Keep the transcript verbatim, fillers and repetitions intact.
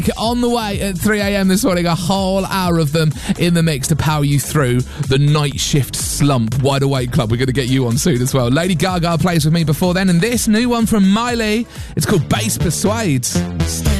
On the way at three a.m. this morning, a whole hour of them in the mix to power you through the night shift slump. Wide Awake Club, we're going to get you on soon as well. Lady Gaga plays with me before then, and this new one from Miley, it's called Bass Persuades.